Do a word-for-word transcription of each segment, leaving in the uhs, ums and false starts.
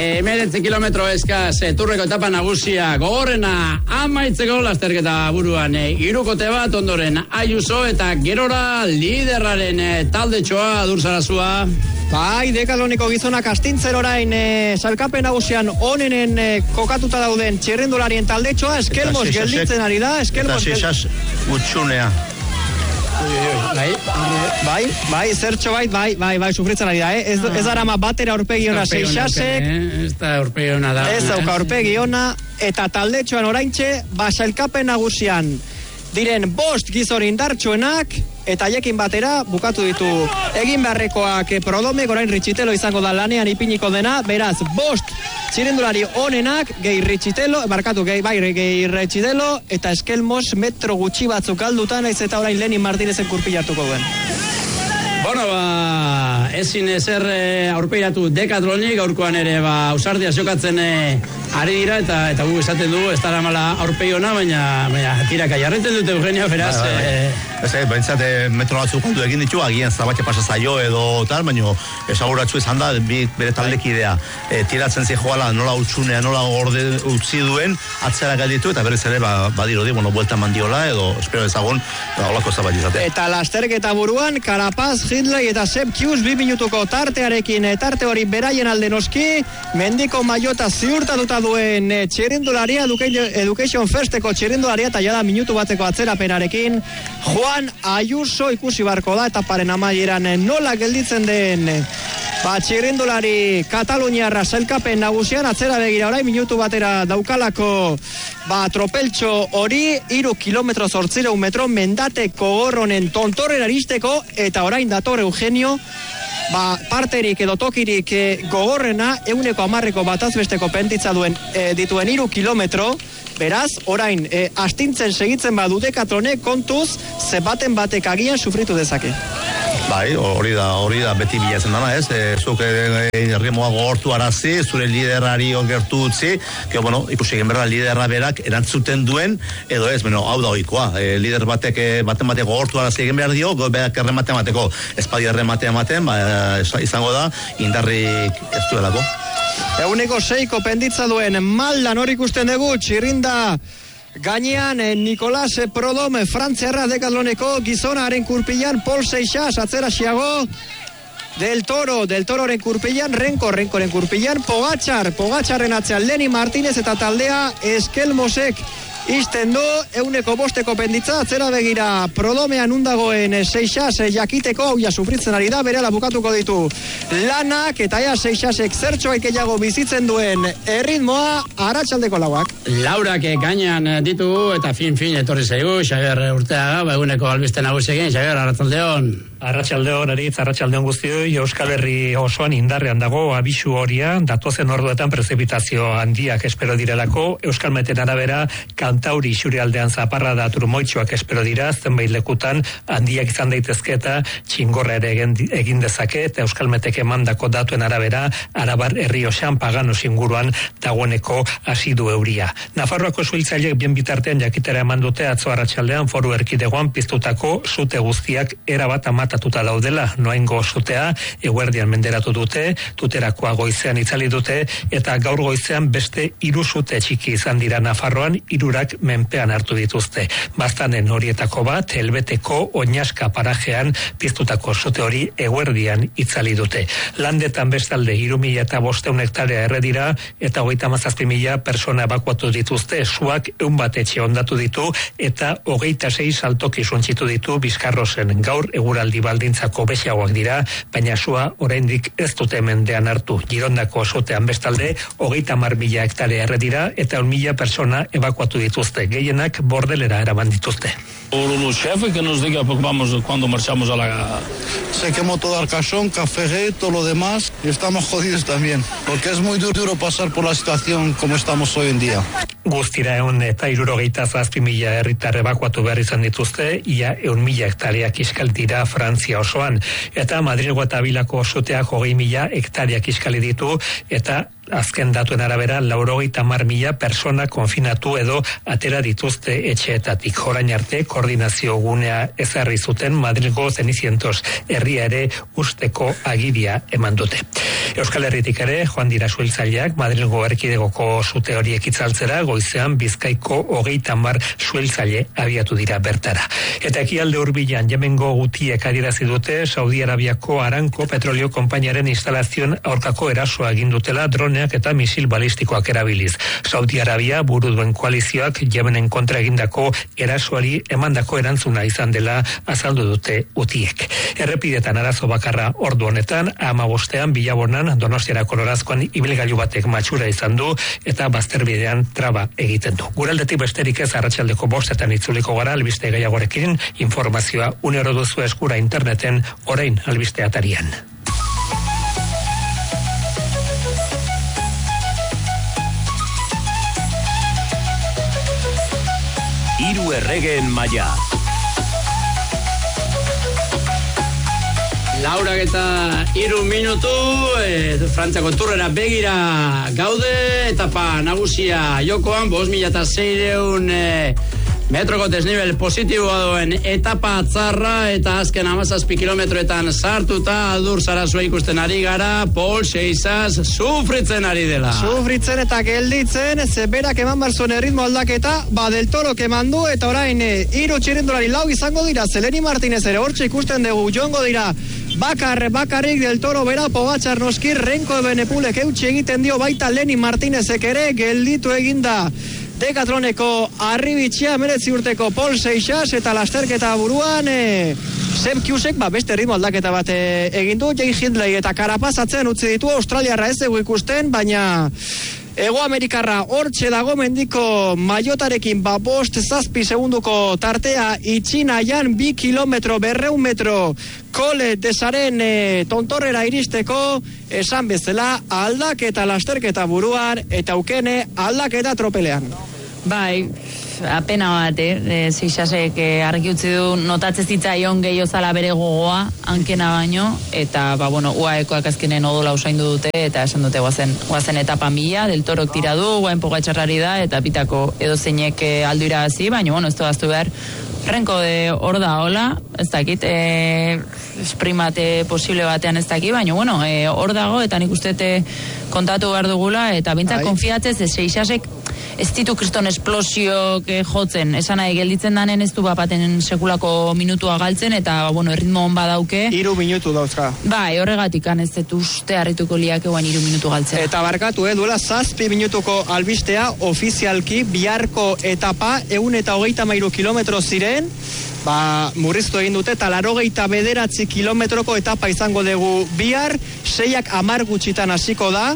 Emeretzi kilometro eskaz, turreko etapa nagusia gogorrena amaitzeko lasterketa buruan e, irukote bat ondoren Ayuso eta gerora liderraren e, taldetxoa Dursarazua. Bai, Dekaloneko gizonak astintzen orain e, salkapen nagusian onenen e, kokatuta dauden txirrindularien taldetxoa, Eskelmos gelditzen ari da, Eskelmos gelditzen utxunea. Bai, bai, bai, zertxo bait, bai, bai, bai, sufritzen ari da, eh? Ez, ez arama batera aurpegi ona seixasek. Ez da aurpegi ona da. Ez dauka aurpegi ona, eta taldetxoan oraintxe, basailkapen nagusian diren bost gizon indartxoenak, eta haiekin batera bukatu ditu egin beharrekoak Prodomek, orain Ritxitelo izango da lanean ipiniko dena, beraz, bost txirindulari onenak, gehi Ritxitelo, barkatu, gehi bai, gehi Ritxitelo, eta Eskelmos metro gutxi batzuk aldutan, ez eta orain Lenin Martinezen kurpilatuko duen. Bueno, ba, ezin ezer e, aurpeiratu Dekatronik, gaurkoan ere, ba, ausardia jokatzen e, ari dira, eta eta gu esaten du, ez dara mala aurpegi ona, baina, baina tiraka jarretzen dute, Eugenio, beraz. Ba, ba, ba. E, Ez, baintzat, metro batzuk kontu egin ditu, agian zabatxe pasazaio edo tal, baina esaguratzu izan da, bi, bere taldekidea e, tiratzen zijoala, nola utxunea, nola gorde utzi duen, atzera galditu, eta berriz ere, ba, badirodi, bueno, buelta mandiola, edo espero ezagun, da, olako zabat izate. Eta lasterketa buruan, Carapaz, Hindley eta Sepp Kuss bi minutuko tartearekin, tarte hori beraien alde noski, mendiko maiota ziurtatuta duen e, txirindularia, Education Firsteko txirindularia, eta jada minutu bateko atzerapenarekin, Juan Ayuso ikusi barko da, eta paren amaieran nola gelditzen den ba, txirrindulari Kataluniarra sailkapen nagusian, atzera begira orain minutu batera daukalako ba, tropeltxo hori, iru kilometro zortzireun metro mendateko gorronen tontorrera iristeko, eta orain dator Eugenio, ba, parterik edo tokirik e, gogorrena, euneko amarreko batazbesteko pentitza duen e, dituen iru kilometro, beraz, orain, e, astintzen segitzen badu Dekatronek kontuz, ze baten batek agian sufritu dezake. Bai, hori da, hori da beti bilatzen dana, ez? E, zuk errimoa e, gogortu arazi, zure liderari ongertu utzi, que, bueno, ikusi egin berra liderra berak erantzuten duen, edo ez, bueno, hau da oikoa. E, lider batek, baten batek gogortu arazi egin behar dio, berak erremate mateko, espadi erremate ematen, ba, izango da, indarrik ez duelako. Eguneko seiko penditza duen Maldan hori ikusten dugu, txirrinda gainean Nicolas Prodome, Frantziarra Dekatloneko gizonaren kurpilan, Paul Seixas, atzera xiago, Del Toro, Del Tororen kurpilan, Renko, Renkoren kurpilan, Pogačar, Pogačarren atzean Lenin Martinez eta taldea Eskelmosek izten du, euneko bosteko penditza, atzera begira Prodomean undagoen Seixas jakiteko, hau ja sufritzen ari da, berela bukatuko ditu lanak, eta ea Seixasek zertxoaik egiago bizitzen duen erritmoa, arratsaldeko lauak. Laurak gainean ditugu, eta fin-fin etorri zaigu, Xabier Urteaga, ba, eguneko albiste nagusiekin, Xabier, arratsaldeon. Arratsaldeon, Aritz, arratsaldeon guztioi, Euskal Herri osoan indarrean dago abisu horia, datozen orduetan prezipitazio handiak espero direlako, Euskal Meten arabera, Kantauri isurialdean zaparra da trumoitxoak espero dira, zenbait lekutan handiak izan daitezke eta txingorra ere egin, egin dezake, eta Euskal Metek emandako datuen arabera, Arabar Errioxan Paganos inguruan dagoeneko hasi du euria. Nafarroako suhiltzaileek bien bitartean jakitera eman dute atzo arratsaldean foru erkidegoan piztutako sute guztiak erabat amatatuta daudela, noaingo sutea eguerdian menderatu dute, tuterakoa goizean itzali dute, eta gaur goizean beste hiru sute txiki izan dira Nafarroan, hirurak menpean hartu dituzte. Bastanen horietako bat, Elbeteko Oinaska parajean piztutako sute hori eguerdian itzali dute. Landetan bestalde hiru mila eta bosteun hektarea erre dira, eta hogeita hamazazpi mila persona ebakuatu dituzte, suak ehun bat etxe ondatu ditu, eta hogeita sei saltoki suntzitu ditu Bizkarrosen. Gaur eguraldi baldintzako bexagoak dira, baina sua oraindik ez dute mendean hartu. Girondako sutean bestalde, hogeita hamar mila hektarea erre dira, eta ehun mila persona evakuatu dituzte, gehienak Bordelera eraman dituzte. Los jefes que nos diga vamos cuando marchamos a la... Se quemó todo Arcachón, Café, todo lo demás, y estamos jodidos también, porque es muy duro pasar por la situación como estamos hoy en día. Guztira eun eta hirurogeita zazpi mila herritar ebakuatu behar izan dituzte, ia eun mila hektariak iskal dira Frantzia osoan, eta Madrilgo eta Bilako suteak hogei mila hektariak iskali ditu, eta azken datuen arabera, laurogeita hamar mila persona konfinatu edo atera dituzte etxeetatik. Orain arte, koordinazio gunea ezarri zuten Madrilgo Zenicientos herria ere usteko agiria eman dute. Euskal Herritik ere, joan dira suhiltzaileak Madrilgo erkidegoko sute horiek itzaltzera, goizean Bizkaiko hogeita hamar suhiltzaile abiatu dira bertara. Eta ekialde hurbilan Yemengo Hutiek adierazi dute Saudi Arabiako Aramco petrolio konpainiaren instalazioen aurkako erasoa egin dutela droneak eta misil balistikoak erabiliz. Saudi Arabia buru duen koalizioak Yemenen kontra egindako erasoari emandako erantzuna izan dela azaldu dute Hutiek. Errepidetan arazo bakarra ordu honetan, hamabostean Bilabonan Donostiara Kolorazkoan ibilgailu batek matxura izan du eta bazterbidean traba egiten du. Guraldetik besterik ez arratsaldeko bostetan itzuliko gara albiste gehiagorekin, informazioa unero duzu eskura interneten orain albiste atarian. Hiru erregeen maila. Laurak eta hiru minutu, e, Frantziako turrera begira gaude, etapa nagusia jokoan, bost mila eta seiehun e, metroko desnibel positiboa duen etapa atzarra eta azken hamazazpi kilometroetan sartuta aldur zarazua ikusten ari gara, Paul Seixas sufritzen ari dela. Sufritzen eta gelditzen, zeberak eman barzuen erritmo aldaketa, ba del Toro eman du eta orain hiru txirrindulari lau izango dira, Zeleni Martinez ere hortxe ikusten dugu, joango dira bakar, bakarrik del Toro bera, Pogačar noski, Renko Benepulek eutxe egiten dio baita Leni Martinezek ere, gelditu eginda Dekatroneko arribitxia meretzi urteko Paul Seixas eta lasterketa buruan e, Sepp Kuisek ba, beste ritmo aldaketa bat e, egin du, Jay Hindley eta Carapaz atzen utzi ditu, Australiarra ez egu ikusten, baina Ego Amerikarra hortxe dago mendiko maiotarekin ba bost zazpi segunduko tartea itxinaian bi kilometro berreun metro kole desaren e, tontorrera iristeko esan bezala aldaketa lasterketa buruan eta aukene aldaketa tropelean. Bai, apena bat, eh? Seixasek eh, argi utzi du notatze zitzaion gehiago zala bere gogoa, hankena baino, eta, ba, bueno, U A Ekoak azkenen odola usaindu dute, eta esan dute guazen, guazen etapa mila, del Torok tira du, guain Pogačarrari da, eta pitako edo zeinek eh, aldu irabazi, baina, bueno, ez togaztu behar, Renko de hor da, hola, ez dakit, e, esprimate posible batean ez dakit, baina, bueno, e, hor dago, eta nik uste kontatu behar dugula, eta bintzak konfiatzez, ez Seixasek ez ditu kriston esplosiok jotzen, esan nahi gelditzen danen ez du bapaten sekulako minutua galtzen, eta, bueno, erritmo hon badauke. Iru minutu dauzka. Bai, horregatik ez dut uste harrituko liak eguan iru minutu galtzen. Eta barkatu, eh, duela zazpi minutuko albistea, ofizialki, biharko etapa, egun eta hogeita mairu kilometro ziren, ba, murriztu egin dute, eta larogeita bederatzi kilometroko etapa izango dugu bihar, seiak amar gutxitan hasiko da,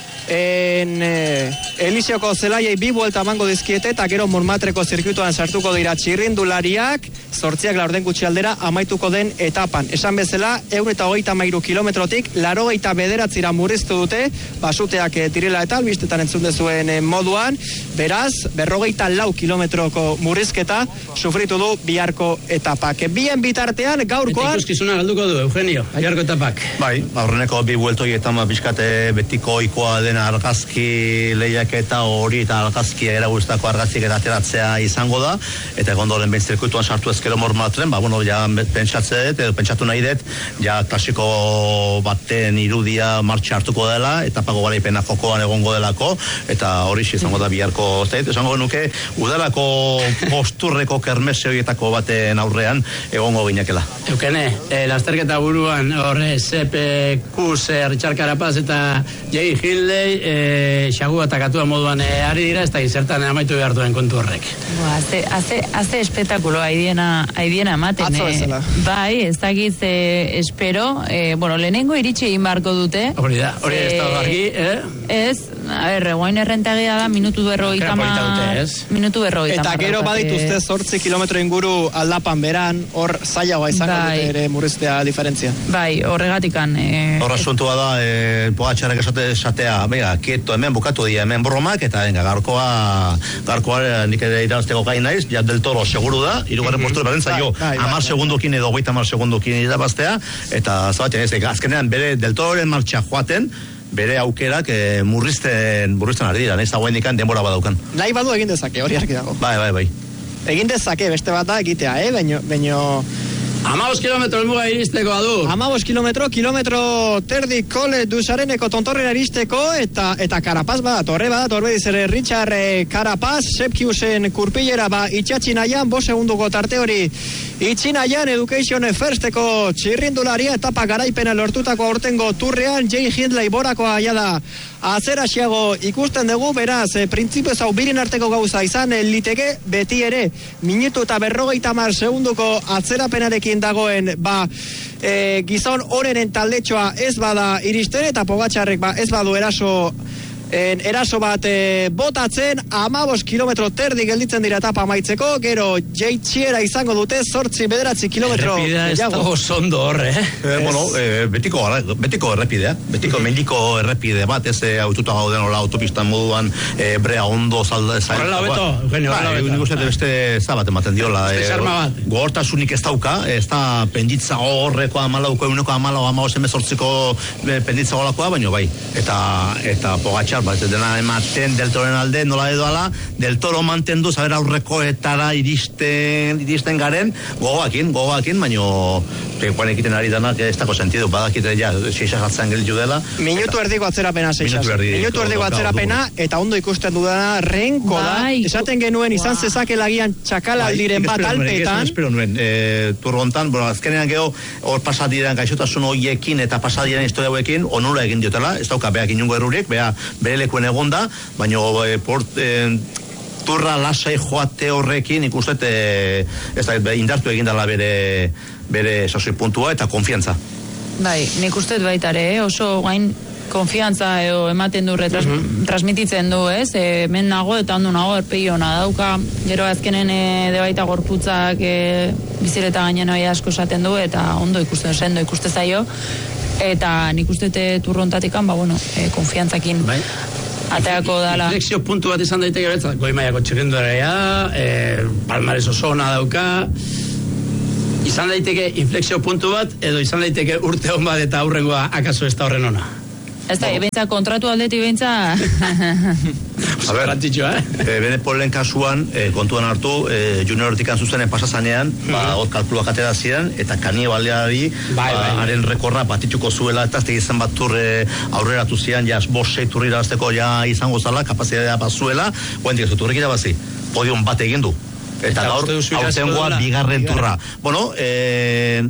en eh, Elisioko zelaiei bi buelta emango dizkiete eta gero Montmartreko zirkuituan sartuko dira txirrindulariak, zortziak laurden gutxi aldera amaituko den etapan. Esan bezala, ehun eta hogeita mairu kilometrotik larogeita bederatzira murriztu dute, basuteak eh, direla eta albistetan entzun dezuen eh, moduan, beraz, berrogeita lau kilometroko murrizketa sufritu du biharko etapak. Bien bitartean, gaurkoan... Eta ikuskizuna galduko du, Eugenio, biharko etapak. Bai, aurreneko bi bueltoietan bizkate betiko ikoa den argazki lehiak eta hori eta argazki eragustako argazki eta ateratzea izango da, eta gondolen behin zirkuituan sartu ezkero Montmartren, ba, bueno, ja pentsatze dut, edo pentsatu nahi dut, ja klasiko baten irudia martxa hartuko dela, eta pago garaipena jokoan egongo delako, eta hori izango da biharko zait, esango nuke, udalako posturreko kermese horietako baten aurrean egongo ginekela. Eukene, eh, lasterketa buruan, horre, Sepp Kuis, Richard Carapaz eta Jay Hindley Eh, xagu atakatua moduan eh, ari dira, ez da izertan amaitu behar duen kontu horrek. Haze, haze, haze espetakulo haidiena, haidiena ematen. Atzo ezela. Eh, bai, ez dakiz eh, espero, eh, bueno, lehenengo iritsi egin barko dute. Hori da, hori ez da argi, eh? Ez, a ber, guain errentagia da, minutu berrogeita ma... Minutu berrogeita Eta gero badituzte zortzi kilometro inguru aldapan beran, hor zailagoa izango bai. dute ere murriztea diferentzia. Bai, horregatikan... Eh, Horra asuntua da, eh, Pogačarek esate, esatea, venga, kieto hemen bukatu dira, hemen bromak, eta venga, garkoa, garkoa nik ere irazteko gai naiz, ja del Toro seguru da, irugarren mm -hmm. postura berentza jo, amar segundukin edo goita amar segundukin irabaztea, eta zabatzen ez, azkenean bere del Tororen martxa joaten, bere aukerak e, murrizten, murrizten ari dira, ez da guain ikan denbora badaukan. Nahi badu egin dezake, hori argi dago. Bai, bai, bai. Egin dezake, beste bat da egitea, eh? Baino, baino... Amabos kilometro elmuga iristeko adu. Amabos kilometro, kilometro terdi kole duzareneko tontorrera iristeko, eta eta Carapaz bada, torre bada, torre dizere Richard eh, Carapaz, Sepkiusen kurpillera ba itxatxin aian, bo segunduko tarte hori itxin aian Education Firsteko txirrindularia etapa garaipena lortutako aurtengo turrean, Jay Hindley borakoa aia da azera xiago ikusten dugu, beraz, e, printzipioz hau birin arteko gauza izan e, liteke beti ere, minutu eta berrogeita mar segunduko atzerapenarekin dagoen, ba, e, gizon horren taldetxoa ez bada iristen, eta Pogačarrek ba, ez badu eraso En eraso bat e, botatzen, amabos kilometro terdi gelditzen dira etapa amaitzeko, gero jeitxiera izango dute, zortzi bederatzi kilometro. Errepidea ez dago zondo horre, eh? eh bueno, eh, betiko, betiko errepidea, betiko mm-hmm. mendiko errepide bat, ez aututa gauden hola autopistan moduan, e, brea ondo zalda. Horrela beto, Eugenio, horrela beto. Nik uste beste zabat ematen diola. Beste sarma bat. E, Gogortasunik ez dauka, ez da penditza horreko amalauko, eguneko amalau, amaos emezortziko penditza holakoa, baino bai. Eta, eta Pogačar, bat dena ematen del Tororen alde, nola edo ala, del Toro mantendu, zaber aurrekoetara iristen, iristen garen, gogoakin, gogoakin, baino pekuan ekiten ari danak ez dako sentidu, badakite ja, seixas atzen gelditu dela. Minutu erdiko atzerapena, seixas. Minutu erdiko atzerapena, eta ondo ikusten dudana, renko da, esaten genuen izan zezakelagian txakala aldiren bat alpetan. Espero nuen, turrontan, bueno, azkenean geho, hor pasadiren gaixotasun hoiekin eta pasadiren historia hauekin, onura egin diotela, ez dauka beak inungo errurik, bea bere lekuen egonda, baina e, port, e, turra lasai joate horrekin ikusten e, ez da, indartu egindala bere bere sasoi puntua eta konfiantza. Bai, nik uste baitare, eh? Oso gain konfiantza edo ematen du, retras, mm-hmm. transmititzen du, ez? E, men nago eta ondo nago erpegi hona dauka, gero azkenen e, debaita gorputzak e, bizireta gainen hori asko esaten du, eta ondo ikusten, sendo ikuste zaio, eta nik uste turrontatikan, ba, bueno, e, konfiantzakin bai. Ateako dala. Inflexio puntu bat izan daiteke beretzat, goi maiako txirrindularia, e, palmares oso ona dauka, izan daiteke inflexio puntu bat, edo izan daiteke urte hon bat eta aurrengoa akaso ez da horren ona. Ez da, no. Bentsa kontratu aldeti bentsa... A ber, eh? Benepolen kasuan, eh, kontuan hartu, eh, juniortik anzuzenen pasazanean, mm-hmm. ba, hor kalkuluak atera ziren, eta kaniebaleari, bai, ba, bai, haren rekorra batituko zuela, eta azte izan bat turre aurreratu zian, jas bost sei turri irazteko ja izango zala, kapazitatea bazuela, guendik ez dut turrik irabazi, podium bat egin du. Eta gaur, hautengoa bigarren turra. Bueno, eh...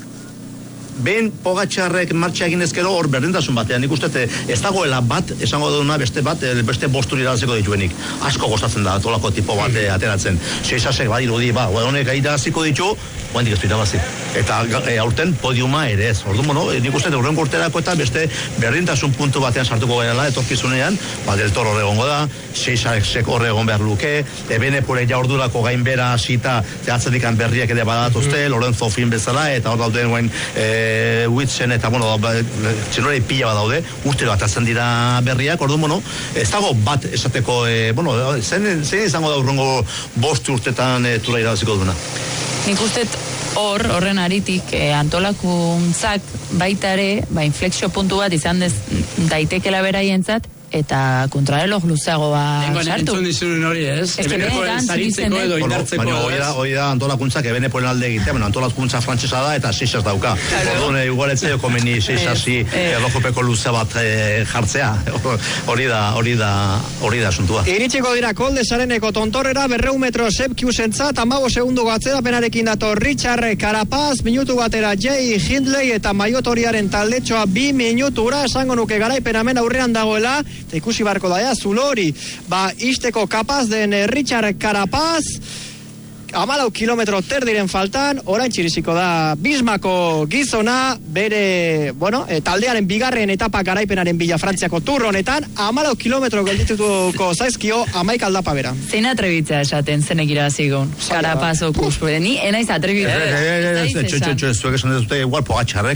Ben Pogačarrek martxa egin ezkero hor berdintasun batean, nik uste ez dagoela bat, esango duna beste bat, beste bosturi iraziko dituenik. Asko gostatzen da, tolako tipo bat ateratzen. Seixasek badirudi, ba, honek iraziko ditu, guendik ez du irabazi. Eta e, aurten podiuma ere ez. Orduan, bueno, nik uste horren gorterako eta beste berdintasun puntu batean sartuko garela, etorkizunean, ba, del Toro horregongo da, Seixasek horregon behar luke, e, Benepole ja ordurako gainbera hasita, teatzedikan berriak ere badatuzte, mm-hmm. Lorenzo Fin bezala, eta hor dauden guen, e, Witzen eta, bueno, txinore pila bat daude, urte bat azten dira berriak, orduan, bueno, ez dago bat esateko, e, bueno, zen, zen izango da urrengo bost urtetan e, tura irabaziko duena. Nik ustet hor, horren aritik, e, antolakuntzak baita ere, ba, inflexio puntu bat izan dez, daitekela beraientzat, eta kontrareloj luzeagoa sartu. Entzun dizun hori, ez? Ebenepoen zaritzeko edo indartzeko. Baina hori da, hori da antolakuntzak Ebenepoen alde egitea, bueno, antolakuntza frantsesa da eta seixas dauka. Orduan, igual etzeo komeni seixasi erlojupeko luze bat jartzea. Hori da, hori da, hori da asuntua. Iritsiko dira kolde sareneko tontorrera, berreun metro Sepkiusentzat, amabo segunduko atzerapenarekin dator Richard Carapaz, minutu batera Jay Hindley eta Maiotoriaren taldetxoa bi minutura, esango nuke garaipen hemen aurrean dagoela, eta ikusi barko daia, zulori, ba, isteko kapaz den Richard Carapaz, amalau kilometro terdiren faltan, orain txiriziko da Bismako gizona, bere, bueno, e, taldearen bigarren etapa garaipenaren bila Frantziako tur honetan, amalau kilometro geldituko zaizkio amaik aldapa bera. Zein atrebitzea esaten zenek irazigun, Carapaz okus, ni enaiz atrebitzea. Txo, zuek esan dezute igual Pogačarrek.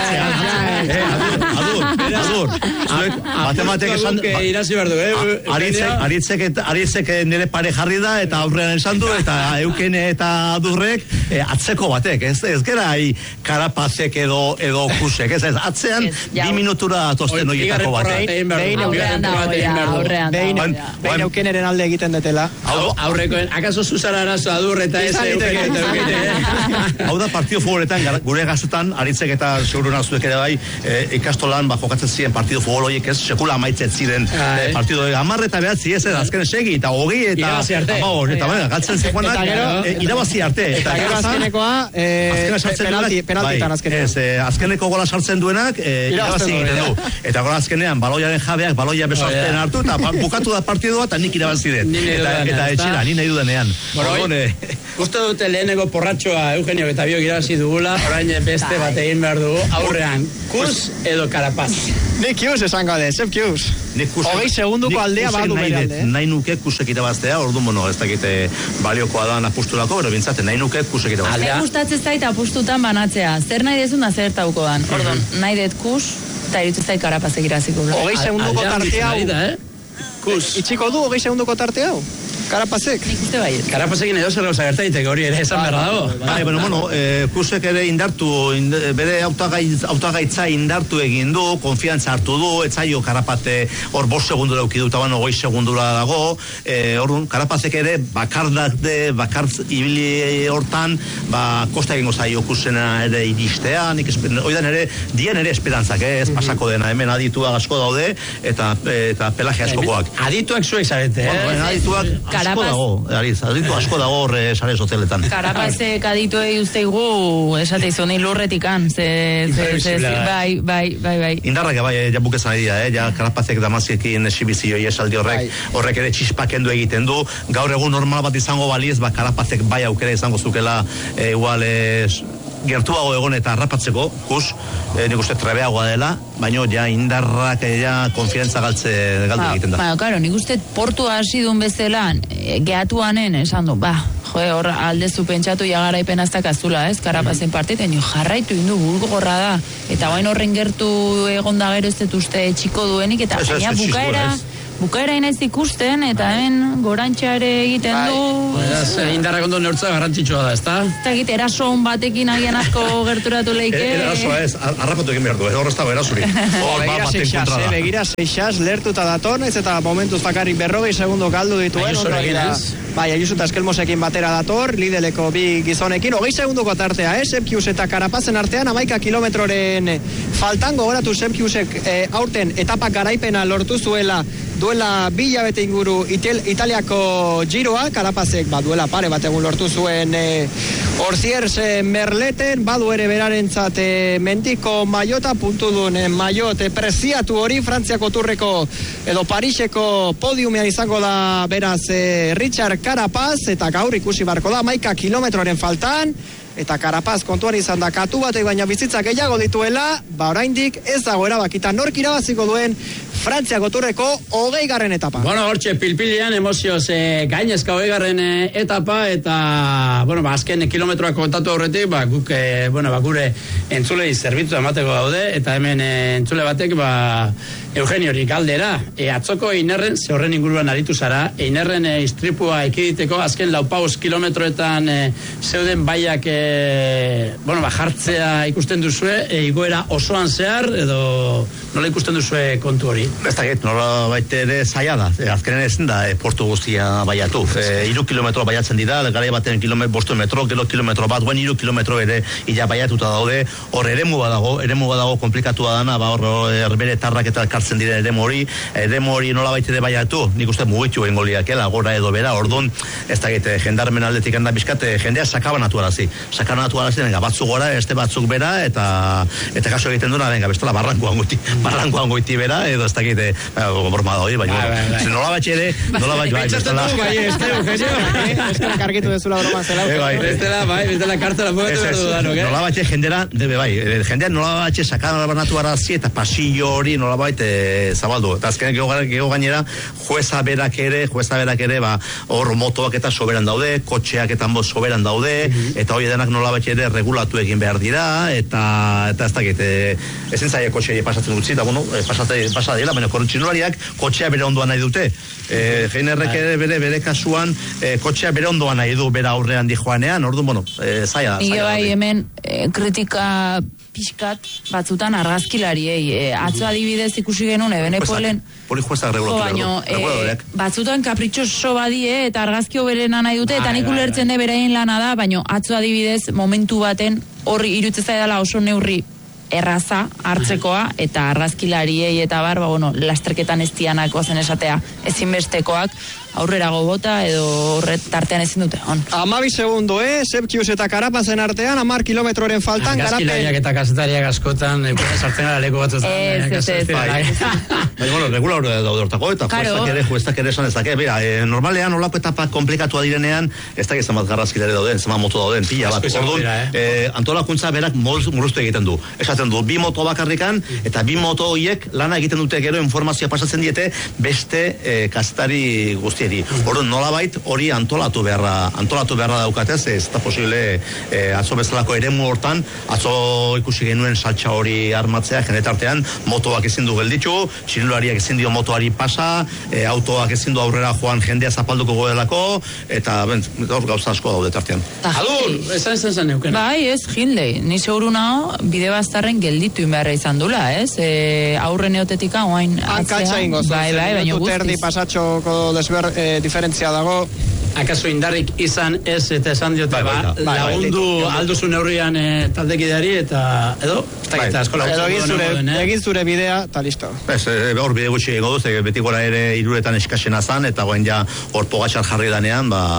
Adur, adur. Matematek esan... Irazi behar du, eh? Aritzek nire pare jarri da, eta aurrean esan du, eta euk Eukene eta Adurrek e, atzeko batek, ez, ez gera hi Karapazek edo edo Kusek, ez, ez, atzean bi minutura atosten horietako batek. Behin aurrean dago, aurrean Behin Eukeneren alde egiten detela. Aurrekoen, akaso zuzara arazo Adur eta ez Eukene eta Eukene. Hau da, partio futboletan, gure gazetan, aritzek eta seguru nazuek ere bai, ikastolan, ba, jokatzen ziren partido futbol horiek ez, sekula amaitzen ziren partido amarre eta behatzi ez, azken segi, eta hogei, eta amagos, eta baina, galtzen zekuanak, irabazi arte. Eta gero azkenekoa, penaltitan azkenean. Azkeneko gola sartzen duenak, irabazi egiten du. Eta gola azkenean, baloiaren jabeak, baloia besoazten hartu, eta bukatu da partidua, eta nik irabazi den. Eta etxera, ni nahi dudanean. Uste dute leheneko porratxoa Eugenio eta biok irabazi dugula, orain beste bat egin behar dugu, aurrean, Kus edo Karapaz. Nik Kus esango de, Sepp Kus. Hogei segunduko aldea badu bere alde. Nahi nuke Kusek irabaztea, orduan, bueno, ez dakite baliokoa da apustulako, pero bintzate, nahi nuke Kusek irabaztea. Zer gustatzen zait apustutan banatzea, zer nahi dezun da zer tauko dan, orduan, nahi dut Kus, eta iritu zait Karapazek iraziko. Hogei segunduko tarte hau. Kus. Itxiko du hogei segunduko tarte hau. Karapazek. Nik uste bai. Karapazekin edo zer gauza gertaiteko hori ere esan berra dago. Bai, bueno, bueno, eh, Kusek ere indartu, ind, bere hautagaitza indartu egin du, konfiantza hartu du, etzaio Karapate hor bost segundura eukidu, eta bano, goi segundura dago, eh, orduan, Karapazek ere bakardak de, bakar ibili hortan, ba, kosta egingo zaio Kusena ere iristea, nik oidan ere, dien ere esperantzak, eh, ez pasako dena, hemen adituak asko daude, eta, eta pelaje askokoak. Adituak zuek zarete, eh? Bueno, adituak asko dago, ariz, aditu asko dago horre sare sozialetan. Karapazek adituei usteigu esate izonei lurretikan, ze, ze, ze, ze, bai, bai, bai, bai. Indarrak bai, ja bukezan edia, eh? Ja Karapazek damaziekin esibizio esaldi horrek, horrek ere txispakendu egiten du, gaur egun normal bat izango baliez, ba Karapazek bai aukera izango zukela, e, igual, es, gertuago egon eta harrapatzeko, Kus, e, nik uste trebeagoa dela, baina ja indarrak ja konfiantza galtze galdu ba, egiten da. Ba, karo, nik uste portu hasi duen bezelan, e, gehatuanen, esan du, ba, jo, hor aldezu pentsatu jagaraipen aztak azula, ez, Karapazen partiten, jo, jarraitu indu bulgorra da, eta bain horren gertu egonda gero ez dut uste txiko duenik, eta baina bukaera... Bukaera inaiz ikusten, eta hemen gorantxa ere egiten du... Beraz, indarrak ondo neurtza garrantzitsua da, ezta? Eta egite, eraso hon batekin agian asko gerturatu leike... Erasoa ez, harrapatu egin behar du, horrez dago erasuri. Begira seixas, eh, begira seixas, lertuta dator, ez eta momentuz bakarrik berrogei segundo galdu dituen. Ayusorekin, ez? Bai, Ayuso eta Eskelmosekin batera dator, Lideleko bi gizonekin, hogei segundoko tartea, eh, Sepp Kuss eta Karapazen artean, amaika kilometroren faltan, gogoratu Sepp Kussek eh, aurten etapak garaipena lortu zuela, duela bi hilabete inguru Itel, Italiako giroa, Karapazek ba, duela pare bat egun lortu zuen e, Orziers e, Merleten, badu ere berarentzat e, mendiko maiota, puntu duen e, maiote preziatu hori, Frantziako turreko edo Pariseko podiumean izango da beraz e, Richard Carapaz, eta gaur ikusi barko da, maika kilometroren faltan, eta Karapaz kontuan izan da katu batek baina bizitza gehiago dituela, ba oraindik ez dago erabakita nork irabaziko duen Frantziako turreko hogei garren etapa. Bueno, hortxe pilpilian emozioz eh, gainezka hogei garren eh, etapa, eta bueno, ba, azken kilometroak kontatu horretik, ba, guk, eh, bueno, ba, gure entzulei zerbitzu emateko daude, eta hemen eh, entzule batek, ba, Eugeniori galdera, e, atzoko Einerren, ze horren inguruan aritu zara, Einerren e, istripua ekiditeko, azken laupauz kilometroetan e, zeuden baiak e, bueno, ba, jartzea ikusten duzue, e, igoera osoan zehar, edo nola ikusten duzue kontu hori? Ez da, nola baita ere zaila da, e, azkenen ezin da e, portu guztia baiatu, e, iru kilometro baiatzen dira, gara baten kilometro, bostu metro, gero kilometro bat, guen iru kilometro ere ila baiatuta daude, hor eremu badago, eremu badago komplikatua dana, ba, hor erbere tarrak eta kartzen diren eremu hori, eremu hori nola baita ere baiatu, nik uste mugitu egin goliakela, gora edo bera, orduan, ez da gite, jendarmen aldetik handa bizkate, jendea sakabanatu arazi, sakabanatu arazi, venga, batzuk gora, este batzuk bera, eta eta kaso egiten duna, venga, bestela barrankoan goiti, barrankoan goiti bera, edo ez da gite, borma da hori, baina, nola batxe ere, nola batxe, bai, bestela. Bai, bestela kargitu dezula broman zela. Bestela, bai, bestela kartela mugetu behar dudan, ok? Nola batxe jendera, debe bai, jendea nola batxe sakabanatu arazi, eta pasillo hori nola baita zabaldu, eta azkenek geho gainera jueza berak ere, jueza berak ere ba, hor motoak eta soberan daude, kotxeak eta bo soberan daude, mm-hmm. eta hori denak nola bat ere regulatu egin behar dira, eta eta ez dakit, ezin zaila kotxeari pasatzen utzi, da, bueno, pasate, pasate dela, baina txirrindulariak kotxea bere ondoan nahi dute. E, Heinerrek ere bere, bere kasuan e, kotxea bere ondoan nahi du, bera aurrean di joanean, orduan, bueno, e, zaila da. Nire bai hemen e, kritika pixkat batzutan argazkilariei. E, atzo adibidez ikusi genuen, Ebenepoelen... Poli juezak regulatu e, batzutan kapritxoso badie eta argazki hoberena nahi dute, eta nik ulertzen de beraien lana da, baina atzo adibidez momentu baten horri irutzen zaidala oso neurri erraza hartzekoa, eta argazkilariei eta bar, ba, bueno, lasterketan ez dianako zen esatea ezinbestekoak, aurrera gobota edo horret tartean ezin dute, on. Amabi segundo, eh? Septius eta Karapazen artean, amar kilometroren faltan, garapen... Argazkilariak eta kazetariak askotan, sartzen gara leku batzutan. Ez, ez, ez. Baina, bueno, regular daude hortako, eta jueztak ere, jueztak ere esan ez dake. Bera, normalean, olako etapa komplikatua direnean, ez dakit zenbat argazkilari dauden, zenbat moto dauden, pila bat. Orduan, antolakuntza berak murruztu egiten du. Esaten du, bi moto bakarrikan, eta bi moto horiek lana egiten dute gero informazioa pasatzen diete beste kazetari guzti. Orduan, nolabait hori antolatu beharra antolatu beharra daukatez, ez da posible eh, atzo bezalako eremu hortan, atzo ikusi genuen saltsa hori armatzea, jenetartean motoak ezin du gelditu, txirrindulariak ezin dio motoari pasa, eh, autoak ezin du aurrera joan jendea zapalduko godelako, eta ben, hor gauza asko daude tartean. Adur, esan esan zen neukena. Bai, ez, Hindley, ni seguru nao, bide baztarren gelditu inbeharra izan dula, ez? E, aurren eotetik hain atzea. Hankatza ingo, bai, bai, baina guztiz. Erdi pasatxoko desber eh, diferentzia dago. Akaso indarrik izan ez eta esan diote, bai, ba, bai, lagundu bai, alduzu neurrian e, taldekideari eta edo, bai, eta eskola edo egin zure, egin zure bidea, eta listo. Ez, hor bide gutxi egingo duz, beti gora ere iruretan eskasena zan, eta goen ja hor pogatxar jarri danean, ba...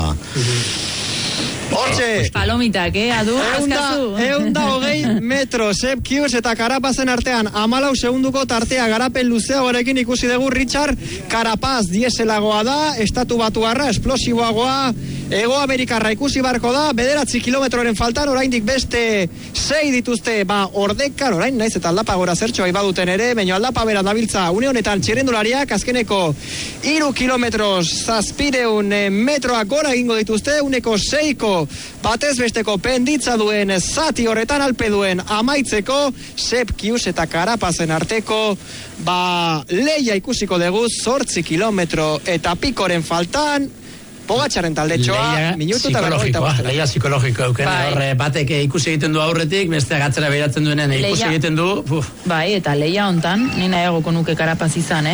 Hortxe! Palomitak, eh, adu, askazu. Eunda hogei metro, Sepp Kuss eta Karapazen artean, amalau segunduko tartea garapen luzeagorekin ikusi dugu Richard Carapaz, dieselagoa da, estatu batuarra, esplosiboagoa, Ego Amerikarra ikusi barko da, bederatzi kilometroren faltan, oraindik beste sei dituzte, ba, ordekan, orain naiz eta aldapa gora zertxo bai baduten ere, baina aldapa bera dabiltza une honetan txirrindulariak, azkeneko iru kilometros zazpireun metroak gora egingo dituzte, uneko seiko batez besteko penditza duen zati horretan alpe duen amaitzeko, Sepp Kuss eta Karapazen arteko, ba, leia ikusiko dugu, zortzi kilometro eta pikoren faltan, Pogatxaren taldetxoa, minutu eta berrogeita bost. Leia psikologiko euken, horre batek ikusi egiten du aurretik, besteak atzera behiratzen duenen ikusi egiten du. Bai, eta leia hontan, nina egoko nuke Karapaz izan, eh?